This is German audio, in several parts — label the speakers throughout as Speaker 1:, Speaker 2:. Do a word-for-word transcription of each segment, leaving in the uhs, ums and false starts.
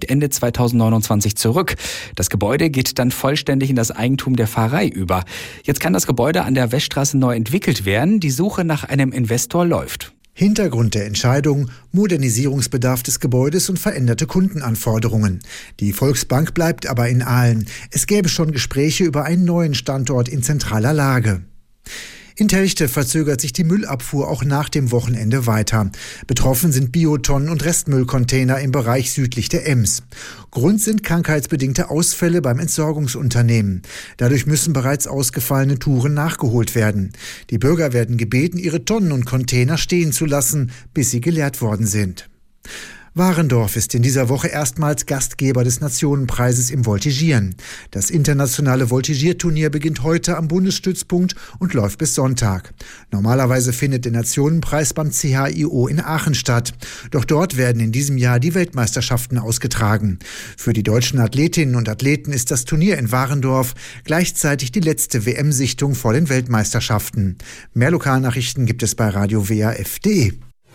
Speaker 1: nämlich Ende zweitausendneunundzwanzig zurück. Das Gebäude geht dann vollständig in das Eigentum der Pfarrei über. Jetzt kann das Gebäude an der Weststraße neu entwickelt werden. Die Suche nach einem Investor läuft.
Speaker 2: Hintergrund der Entscheidung: Modernisierungsbedarf des Gebäudes und veränderte Kundenanforderungen. Die Volksbank bleibt aber in Aalen. Es gäbe schon Gespräche über einen neuen Standort in zentraler Lage. In Telchte verzögert sich die Müllabfuhr auch nach dem Wochenende weiter. Betroffen sind Biotonnen und Restmüllcontainer im Bereich südlich der Ems. Grund sind krankheitsbedingte Ausfälle beim Entsorgungsunternehmen. Dadurch müssen bereits ausgefallene Touren nachgeholt werden. Die Bürger werden gebeten, ihre Tonnen und Container stehen zu lassen, bis sie geleert worden sind. Warendorf ist in dieser Woche erstmals Gastgeber des Nationenpreises im Voltigieren. Das internationale Voltigierturnier beginnt heute am Bundesstützpunkt und läuft bis Sonntag. Normalerweise findet der Nationenpreis beim C H I O in Aachen statt. Doch dort werden in diesem Jahr die Weltmeisterschaften ausgetragen. Für die deutschen Athletinnen und Athleten ist das Turnier in Warendorf gleichzeitig die letzte W M-Sichtung vor den Weltmeisterschaften. Mehr Lokalnachrichten gibt es bei Radio W A F punkt de.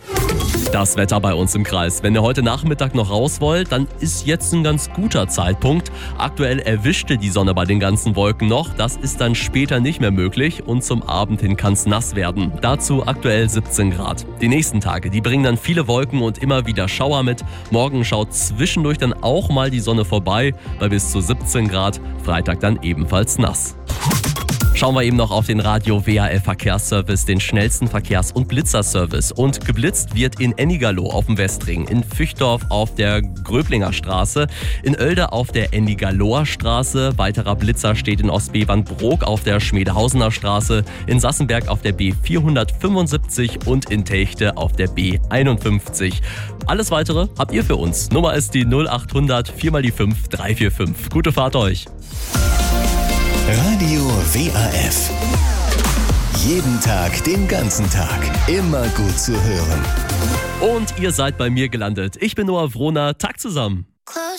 Speaker 3: Das Wetter bei uns im Kreis. Wenn ihr heute Nachmittag noch raus wollt, dann ist jetzt ein ganz guter Zeitpunkt. Aktuell erwischte die Sonne bei den ganzen Wolken noch. Das ist dann später nicht mehr möglich und zum Abend hin kann es nass werden. Dazu aktuell siebzehn Grad. Die nächsten Tage, die bringen dann viele Wolken und immer wieder Schauer mit. Morgen schaut zwischendurch dann auch mal die Sonne vorbei bei bis zu siebzehn Grad. Freitag dann ebenfalls nass. Schauen wir eben noch auf den Radio W A F Verkehrsservice, den schnellsten Verkehrs- und Blitzerservice. Und geblitzt wird in Ennigerloh auf dem Westring, in Füchdorf auf der Gröblinger Straße, in Oelde auf der Ennigerloher Straße. Weiterer Blitzer steht in Ostbevernbrook auf der Schmedehausener Straße, in Sassenberg auf der B vierhundertfünfundsiebzig und in Telchte auf der B einundfünfzig. Alles Weitere habt ihr für uns. Nummer ist die null achthundert vier mal die fünf drei vier fünf. Gute Fahrt euch!
Speaker 4: Radio W A F. Jeden Tag, den ganzen Tag. Immer gut zu hören.
Speaker 3: Und ihr seid bei mir gelandet. Ich bin Noah Wrohner. Tag zusammen.